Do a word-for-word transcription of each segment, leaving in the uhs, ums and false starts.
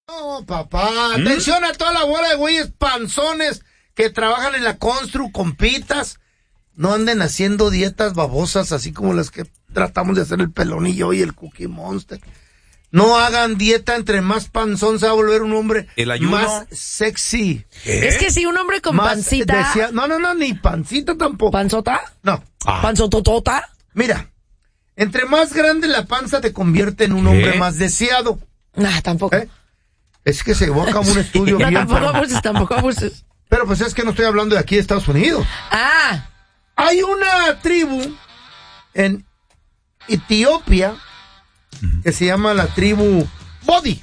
No, papá, ¿Mm? Atención a toda la bola de güeyes panzones que trabajan en la constru, compitas. No anden haciendo dietas babosas así como las que tratamos de hacer el Pelonillo y el Cookie Monster. No hagan dieta, entre más panzón se va a volver un hombre más sexy. ¿Qué? Es que si un hombre con más pancita... Decía, no, no, no, ni pancita tampoco. ¿Panzota? No. Ah. ¿Panzototota? Mira, entre más grande la panza te convierte en un ¿Qué? hombre más deseado. Nah, tampoco. ¿Eh? Es que se evoca un estudio no, bien... tampoco pero... abuses, tampoco abuses. Pero pues es que no estoy hablando de aquí de Estados Unidos. Ah. Hay una tribu en Etiopía que se llama la tribu Body,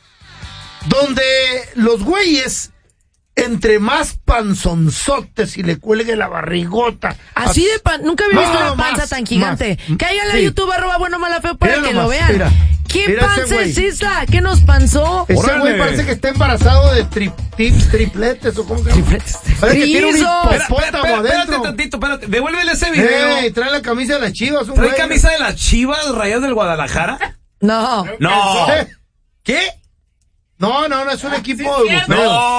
donde los güeyes, entre más panzonzotes y le cuelgue la barrigota. Así de pan, nunca había visto no, una panza más, tan gigante. Cállale a sí. YouTube, arroba bueno mala feo para mira que nomás, lo vean. Mira, ¿Qué mira panza es esa? ¿Qué nos panzó? Ese Órale. güey parece que está embarazado de tri, tips, tripletes o cómo se llama. Tripletes. Parece que tiene un hipopótamo espera, espera, adentro. Espérate tantito, espérate. Devuélvele ese video. Hey, trae la camisa de las Chivas. Un ¿Trae güey. camisa de las Chivas Rayadas del Guadalajara? No. No. ¿Qué? No, no, no es un equipo sí, europeo.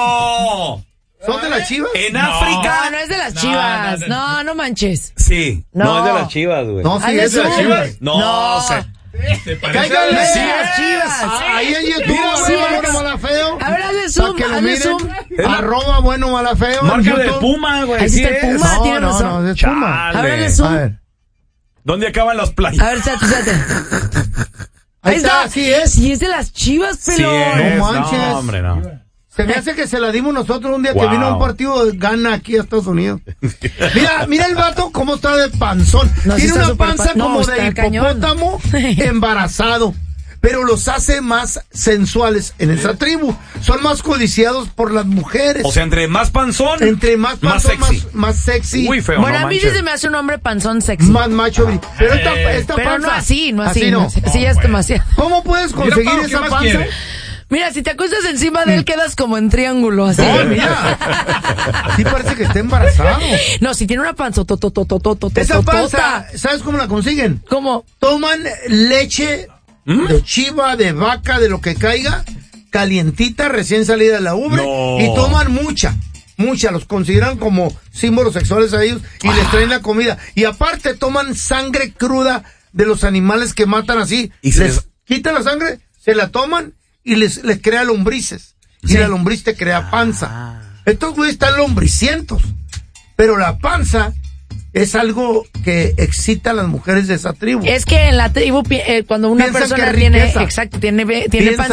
No. ¿Son de las Chivas? En no. África. No, no es de las Chivas. No, no, no, no, no manches. Sí. No. no es de las Chivas, güey. No, sí, es de las Chivas. No, no. O sea, Cállale. Sí, las Chivas. Ah, ahí en YouTube, Mira, arroba sí, bueno mala feo. A ver, hazle zoom, hazle zoom. Arroba bueno mala feo. Marca de Puma, güey. Ahí sí está el Puma, no, tiene no, razón. no, es Puma. A ver, hazle zoom. A ver. ¿Dónde acaban las playas? A ver, espérate, espérate. Ahí está, sí es. Sí es de las Chivas, pelón. Sí es, no manches. No, hombre, no. Se me hace que se la dimos nosotros un día wow. que vino a un partido de Gana aquí a Estados Unidos. Mira, mira el vato cómo está de panzón. No, Tiene si una panza pa- como no, de hipopótamo embarazado. Pero los hace más sensuales en esa tribu. Son más codiciados por las mujeres. O sea, entre más panzón, entre más panzón, más sexy. Más, más sexy. Muy feo, bueno, no a mí manches. sí se me hace un hombre panzón sexy. Más macho. Pero esta, esta pero panza. no así, no así. así no. no así, así ya es demasiado. ¿Cómo puedes conseguir Mira, Pau, esa panza? Quiere? Mira, si te acuestas encima de él, quedas como en triángulo, así. No, mira. Sí parece que está embarazado. No, si tiene una panza, to, to, to, to, to, to, esa panza, ¿sabes cómo la consiguen? ¿Cómo? Toman leche ¿Mm? de chiva, de vaca, de lo que caiga, calientita, recién salida de la ubre, no. y toman mucha. Mucha, los consideran como símbolos sexuales a ellos y ah. les traen la comida. Y aparte toman sangre cruda de los animales que matan así. Y les, les quitan la sangre, se la toman y les, les crea lombrices. Sí. Y la lombriz te crea panza. Ah. Estos güeyes están lombricientos. Pero la panza es algo que excita a las mujeres de esa tribu. Es que en la tribu, eh, cuando una Piensan persona que tiene, riqueza. exacto, tiene, tiene panza.